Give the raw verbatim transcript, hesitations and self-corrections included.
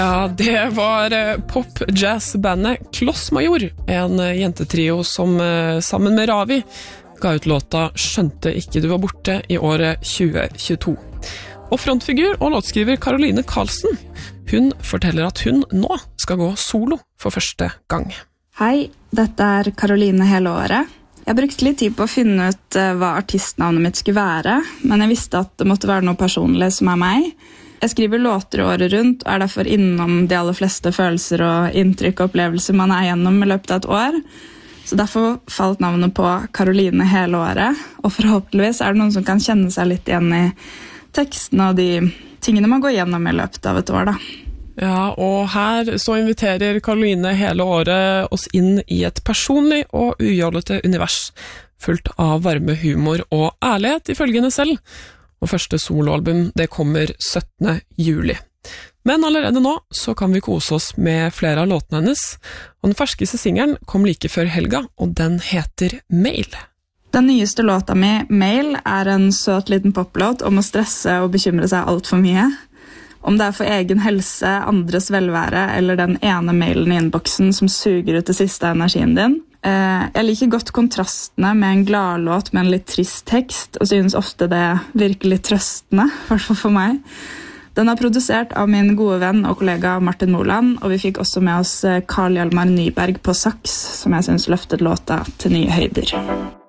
Ja, det var pop-jazz-bandet Klossmajor, en jentetrio som sammen med Ravi ga ut låta «Skjønte ikke du var borte» i året tjue tjueto. Og frontfigur og låtskriver Caroline Karlsen, hun forteller at hun nå skal gå solo for første gang. Hei, dette er Caroline hele året. Jeg brukte litt tid på å finne ut hva artistnavnet mitt skulle være, men jeg visste at det måtte være noe personlig som er meg. Jeg skriver låter året rundt, og er derfor innom de aller fleste følelser og inntrykk og opplevelser man er gjennom i løpet av et år. Så derfor falt navnet på Caroline hele året, og forhåpentligvis er det noen som kan kjenne seg litt igjen i teksten og de tingene man går gjennom i løpet av et år, da. Ja, og her så inviterer Caroline hele året oss inn i et personlig og ujollete univers, fullt av varme humor og ærlighet ifølge henne selv. Og første soloalbum, det kommer syttende juli. Men allerede nå så kan vi kose oss med flere av låtene hennes, og den ferskeste singelen kom like før helga, og den heter Mail. Den nyeste låta mi, Mail, er en søt liten poplåt om å stresse og bekymre seg alt for mye. Om det er for egen helse, andres velvære eller den ene mailen i innboksen som suger ut det siste av energien din. Jeg liker godt kontrastene med en gladlåt med en litt trist tekst, og synes ofte det virker litt trøstende, i hvert fall for meg. Den er produsert av min gode venn og kollega Martin Moland, og vi fikk også med oss Karl Hjalmar Nyberg på saks, som jeg synes løftet låta til nye høyder.